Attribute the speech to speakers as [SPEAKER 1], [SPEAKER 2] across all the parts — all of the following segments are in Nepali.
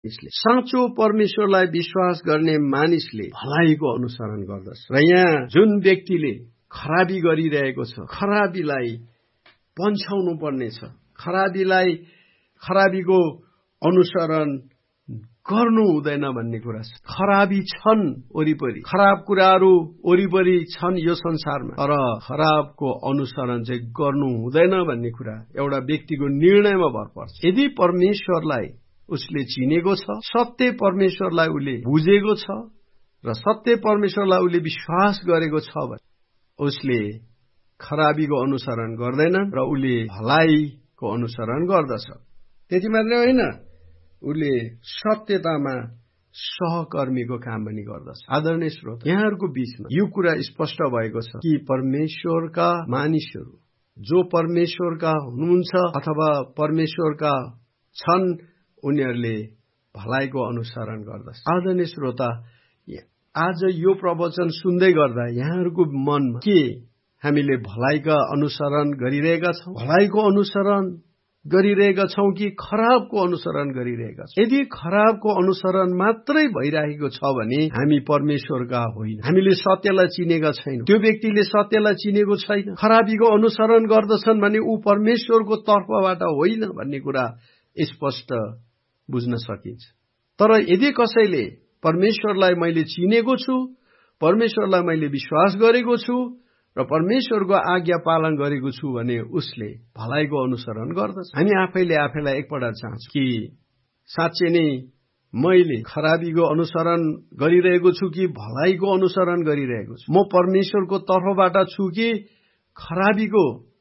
[SPEAKER 1] साँचो परमेश्वरलाई विश्वास गर्ने मानिसले भलाइको अनुसरण गर्दछ। र यहाँ जुन व्यक्तिले खराबी गरिरहेको छ, खराबीलाई पन्छाउनु पर्नेछ, खराबीको अनुसरण गर्नु हुँदैन भन्ने कुरा छ। खराबी छन् वरिपरि, खराब कुराहरू वरिपरि छन् यो संसारमा, तर खराबको अनुसरण चाहिँ गर्नु हुँदैन भन्ने कुरा एउटा व्यक्तिको निर्णयमा भर पर्छ। यदि परमेश्वरलाई उसले चिनेको छ, सत्य परमेश्वरलाई उसले बुझेको छ र सत्य परमेश्वरलाई उसले विश्वास गरेको छ भने उसले खराबीको अनुसरण गर्दैन र उसले भलाइको अनुसरण गर्दछ। त्यति मात्रै होइन, उसले सत्यतामा सहकर्मीको काम पनि गर्दछ। आदरणीय श्रोता, यहाँहरूको बीचमा यो कुरा स्पष्ट भएको छ कि परमेश्वरका मानिसहरू जो परमेश्वरका हुनुहुन्छ अथवा परमेश्वरका छन् उनीहरूले भलाइको अनुसरण गर्दछ। आदरणीय श्रोता, आज यो प्रवचन सुन्दै गर्दा यहाँहरूको मनमा के हामीले भलाइका अनुसरण गरिरहेका छौं? भलाइको अनुसरण गरिरहेका छौं कि खराबको अनुसरण गरिरहेका छौं? यदि खराबको अनुसरण मात्रै भइरहेको छ भने हामी परमेश्वरका होइन, हामीले सत्यलाई चिनेका छैनौं। त्यो व्यक्तिले सत्यलाई चिनेको छैन, खराबीको अनुसरण गर्दछन् भने ऊ परमेश्वरको तर्फबाट होइन भन्ने कुरा स्पष्ट बुझ्न सकिन्छ। तर यदि कसैले परमेश्वरलाई मैले चिनेको छु, परमेश्वरलाई मैले विश्वास गरेको छु र परमेश्वरको आज्ञा पालन गरेको छु भने उसले भलाइको अनुसरण गर्दछ। हामी आफैले आफैलाई एकपल्ट जाँचौं कि साँच्चै नै मैले खराबीको अनुसरण गरिरहेको छु कि भलाइको अनुसरण गरिरहेको छु? म परमेश्वरको तर्फबाट छु कि खराबीको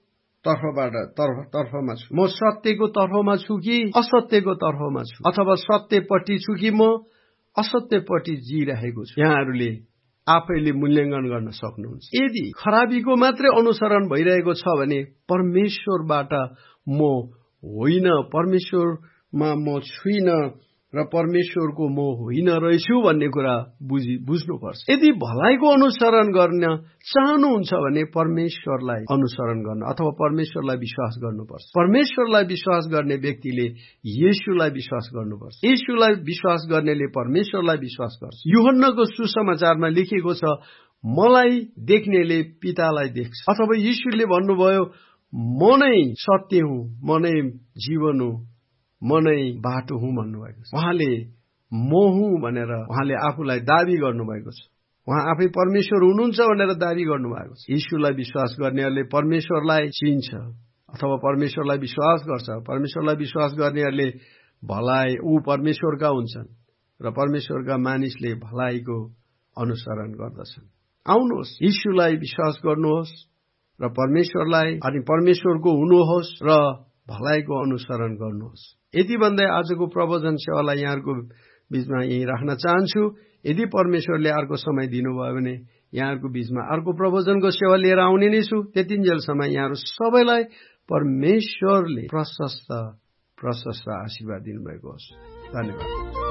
[SPEAKER 1] तर्फमा छु? म सत्यको तर्फमा छु कि असत्यको तर्फमा छु? अथवा सत्यपट्टि छु कि म असत्यपट्टि जिरहेको छु? यहाँहरूले आफैले मूल्याङ्कन गर्न सक्नुहुन्छ। यदि खराबीको मात्रै अनुसरण भइरहेको छ भने परमेश्वरबाट म होइन, परमेश्वरमा म छुइनँ र परमेश्वरको म होइन रहेछु भन्ने कुरा बुझ्नुपर्छ। यदि भलाइको अनुसरण गर्न चाहनुहुन्छ भने परमेश्वरलाई अनुसरण गर्न अथवा परमेश्वरलाई विश्वास गर्नुपर्छ। परमेश्वरलाई विश्वास गर्ने व्यक्तिले येशूलाई विश्वास गर्नुपर्छ। येशूलाई विश्वास गर्नेले परमेश्वरलाई विश्वास गर्छ। यूहन्नाको सुसमाचारमा लेखिएको छ, मलाई देख्नेले पितालाई देख्छ। अथवा येशूले भन्नुभयो, म नै सत्य हुँ, म नै जीवन हुँ, म नै बाटो हुँ भन्नुभएको छ। उहाँले म हुँ भनेर उहाँले आफूलाई दाबी गर्नुभएको छ। उहाँ आफै परमेश्वर हुनुहुन्छ भनेर दाबी गर्नुभएको छ। येशूलाई विश्वास गर्नेहरूले परमेश्वरलाई चिन्छ अथवा परमेश्वरलाई विश्वास गर्छ। परमेश्वरलाई विश्वास गर्नेहरूले भलाइ ऊ परमेश्वरका हुन्छन् र परमेश्वरका मानिसले भलाइको अनुसरण गर्दछन्। आउनुहोस्, येशूलाई विश्वास गर्नुहोस् र परमेश्वरलाई अनि परमेश्वरको हुनुहोस् र भलाइको अनुसरण गर्नुहोस्। यति भन्दै आजको प्रवचन सेवालाई यहाँहरूको बीचमा यही राख्न चाहन्छु। यदि परमेश्वरले अर्को समय दिनुभयो भने यहाँहरूको बीचमा अर्को प्रवचनको सेवा लिएर आउने नै छु। त्यतिन्जेलसम्म यहाँहरू सबैलाई परमेश्वरले प्रशस्त आशीर्वाद दिनुभएको होस्। धन्यवाद।